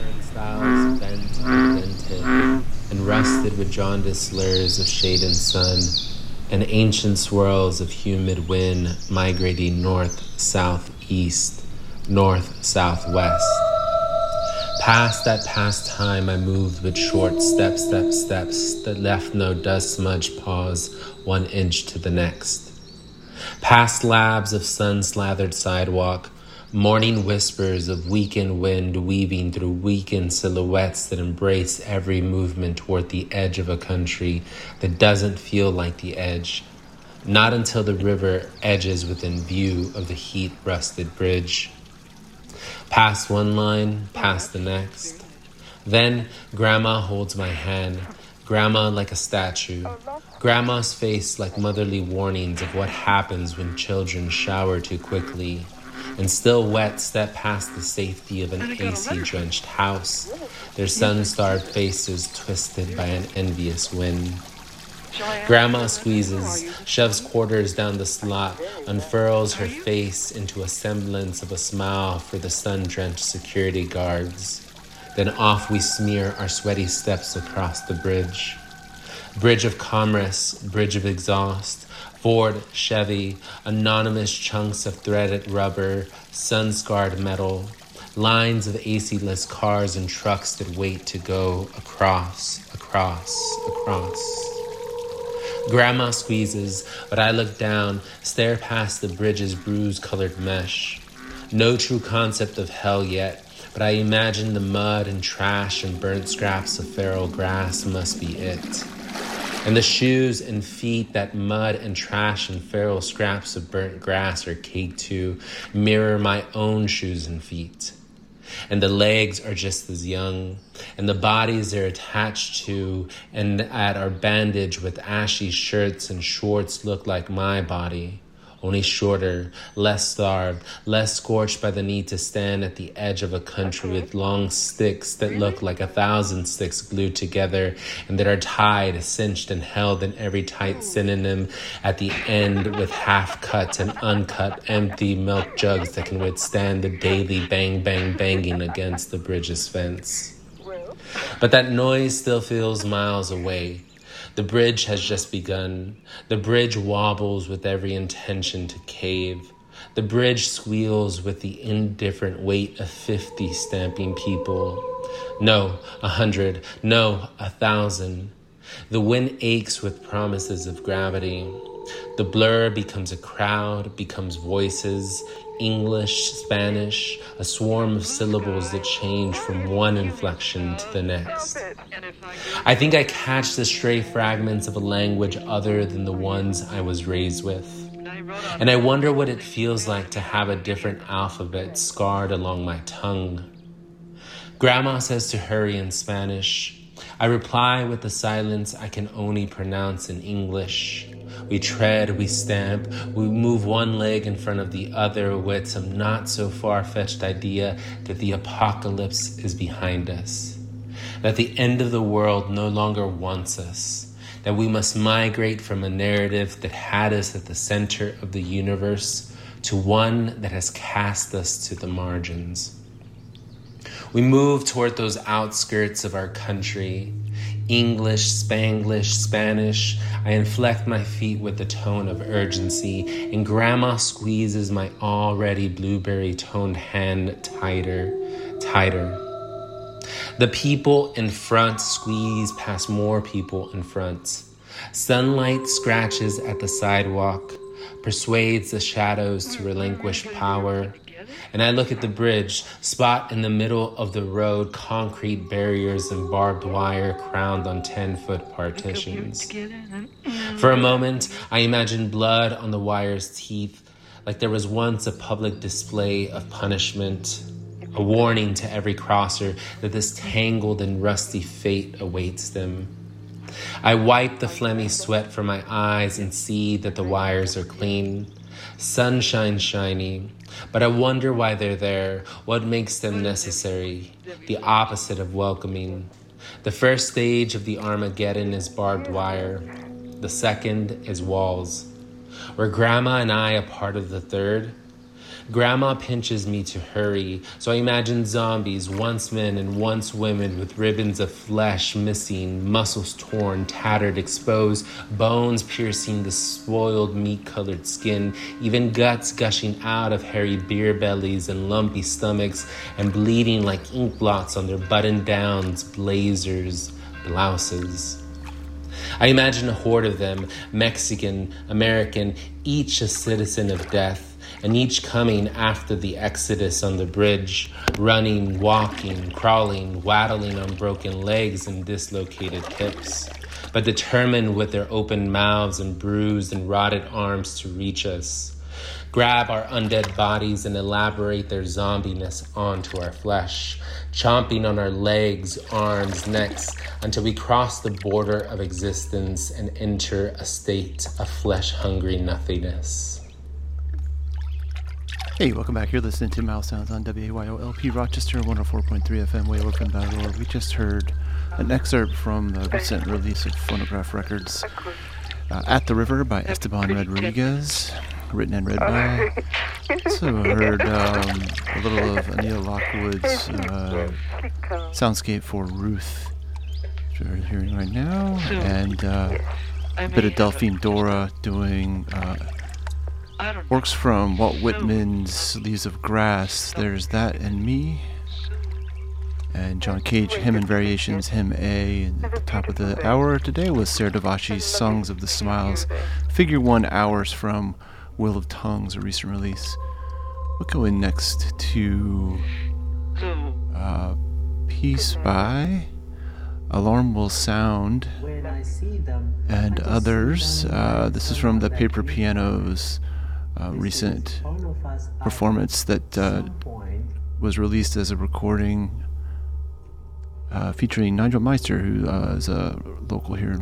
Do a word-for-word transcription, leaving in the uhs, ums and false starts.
turnstiles bent and dented, and rusted with jaundiced slurs of shade and sun, and ancient swirls of humid wind migrating north, south, east, north, southwest. Past that past time I moved with short step, step, steps that left no dust smudge pause one inch to the next. Past slabs of sun-slathered sidewalk, morning whispers of weekend wind weaving through weekend silhouettes that embrace every movement toward the edge of a country that doesn't feel like the edge, not until the river edges within view of the heat-rusted bridge. Past one line, past the next. Then Grandma holds my hand, Grandma like a statue, Grandma's face like motherly warnings of what happens when children shower too quickly, and still wet step past the safety of an A C-drenched house, their sun-starved faces twisted by an envious wind. Grandma squeezes, shoves quarters down the slot, unfurls her face into a semblance of a smile for the sun-drenched security guards. Then off we smear our sweaty steps across the bridge. Bridge of commerce, bridge of exhaust, Ford, Chevy, anonymous chunks of threaded rubber, sun-scarred metal, lines of A C-less cars and trucks that wait to go across, across, across. Grandma squeezes, but I look down, stare past the bridge's bruise-colored mesh. No true concept of hell yet, but I imagine the mud and trash and burnt scraps of feral grass must be it. And the shoes and feet that mud and trash and feral scraps of burnt grass are caked to mirror my own shoes and feet. And the legs are just as young, and the bodies they're attached to and at are bandaged with ashy shirts and shorts look like my body, only shorter, less starved, less scorched by the need to stand at the edge of a country with long sticks that look like a thousand sticks glued together and that are tied, cinched, and held in every tight synonym at the end with half-cut and uncut empty milk jugs that can withstand the daily bang, bang, banging against the bridge's fence. But that noise still feels miles away. The bridge has just begun. The bridge wobbles with every intention to cave. The bridge squeals with the indifferent weight of fifty stamping people. No, a hundred. No, a thousand. The wind aches with promises of gravity. The blur becomes a crowd, becomes voices, English, Spanish, a swarm of syllables that change from one inflection to the next. I think I catch the stray fragments of a language other than the ones I was raised with. And I wonder what it feels like to have a different alphabet scarred along my tongue. Grandma says to hurry in Spanish. I reply with the silence I can only pronounce in English. We tread, we stamp, we move one leg in front of the other with some not so far-fetched idea that the apocalypse is behind us, that the end of the world no longer wants us, that we must migrate from a narrative that had us at the center of the universe to one that has cast us to the margins. We move toward those outskirts of our country, English, Spanglish, Spanish. I inflect my feet with the tone of urgency, and Grandma squeezes my already blueberry-toned hand tighter, tighter. The people in front squeeze past more people in front. Sunlight scratches at the sidewalk, persuades the shadows to relinquish power. And I look at the bridge, spot in the middle of the road, concrete barriers and barbed wire crowned on ten-foot partitions. For a moment, I imagine blood on the wire's teeth, like there was once a public display of punishment, a warning to every crosser that this tangled and rusty fate awaits them. I wipe the phlegmy sweat from my eyes and see that the wires are clean, sunshine shiny, but I wonder why they're there, what makes them necessary, the opposite of welcoming. The first stage of the Armageddon is barbed wire. The second is walls. Were Grandma and I a part of the third? Grandma pinches me to hurry, so I imagine zombies, once men and once women, with ribbons of flesh missing, muscles torn, tattered, exposed, bones piercing the spoiled meat-colored skin, even guts gushing out of hairy beer bellies and lumpy stomachs, and bleeding like ink blots on their button-downs, blazers, blouses. I imagine a horde of them, Mexican, American, each a citizen of death, and each coming after the exodus on the bridge, running, walking, crawling, waddling on broken legs and dislocated hips, but determined with their open mouths and bruised and rotted arms to reach us, grab our undead bodies and elaborate their zombiness onto our flesh, chomping on our legs, arms, necks, until we cross the border of existence and enter a state of flesh-hungry nothingness. Hey, welcome back. You're listening to Mouse Sounds on W A Y O L P Rochester one oh four point three F M, way open dot org. We just heard an excerpt from the recent release of Phonograph Records, uh, At the River by Esteban Rodriguez, written and read by. So I heard um, a little of Anita Lockwood's uh, soundscape for Ruth, which we're hearing right now, and uh, a bit of Delphine Dora doing uh, works from Walt Whitman's Leaves of Grass. There's That and Me. And John Cage, Hymn and Variations, Hymn A. And at the top of the hour today was Sarah Davashi's Songs of the Smiles, Figure One Hours from Will of Tongues, a recent release. We'll go in next to uh, piece by Alarm Will Sound and others. Uh, this is from the Paper Piano's uh, recent performance that uh, was released as a recording uh, featuring Nigel Meister, who uh, is a local here in